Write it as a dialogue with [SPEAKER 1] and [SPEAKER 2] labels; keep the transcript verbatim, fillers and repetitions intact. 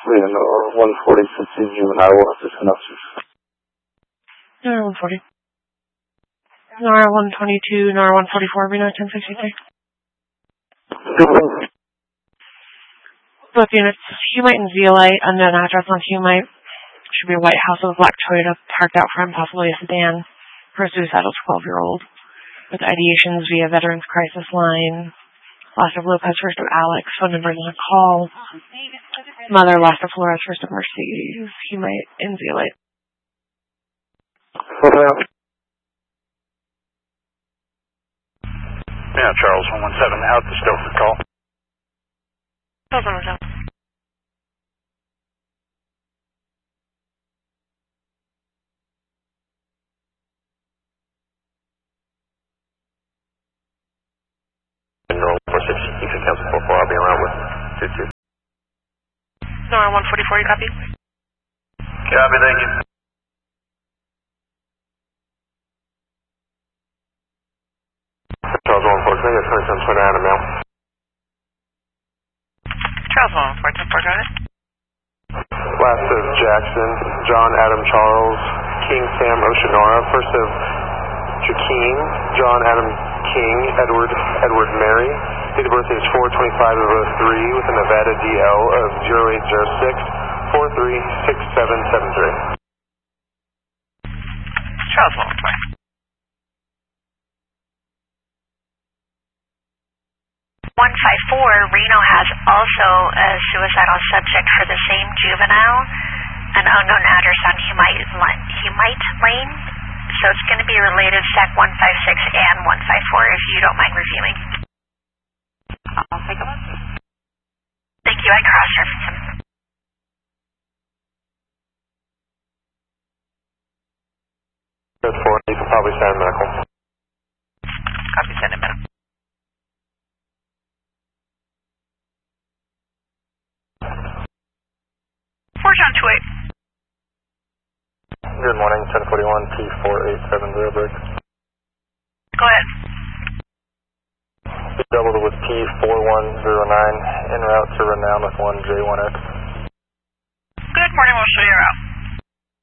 [SPEAKER 1] and uh, one forty fifteen juvenile assistant officers.
[SPEAKER 2] N R one forty. N R one twenty-two, N R one forty-four, B nine ten sixty-three. Both units, Humite and Zeolite, unknown address on Humite. Should be a white house with a black Toyota parked out front, possibly a sedan, for a suicidal twelve-year-old. With ideations via Veterans Crisis Line. Last of Lopez, first of Alex, phone number is on call. Mother, last of Flores, first of Mercedes, Humite, and Zeolite.
[SPEAKER 3] Yeah, Charles, one one seven, out the Stillford call.
[SPEAKER 2] Charles, one one seven.
[SPEAKER 4] four six, you can cancel four four, I'll be around with two two.
[SPEAKER 2] N R one forty-four, you copy?
[SPEAKER 4] Copy, thank you. Charles one four, can I get twenty-seven twenty out of mail?
[SPEAKER 2] Charles one four, go ahead.
[SPEAKER 4] Last of Jackson, John Adam Charles, King Sam Oceanora, first of Joaquin, John Adam King, Edward, Edward Mary. Date of birth is four twenty-five of oh three with a Nevada D L of zero eight zero six four three six seven seven three.
[SPEAKER 2] Charles one four.
[SPEAKER 5] one five four, Reno has also a suicidal subject for the same juvenile, an unknown address on Humite, Humite Lane. So it's going to be related S E C one five six and one five four if you don't mind reviewing.
[SPEAKER 2] I'll take a look.
[SPEAKER 5] Thank you, I cross-referenced them.
[SPEAKER 4] Code four, you can probably send medical.
[SPEAKER 5] Copy, send it medical. four John two eight.
[SPEAKER 4] Good morning, ten forty-one P four eight seven zero bridge.
[SPEAKER 5] Go ahead.
[SPEAKER 4] We doubled with P four one zero nine en route to Renown with one J one X.
[SPEAKER 5] Good morning, we'll show you our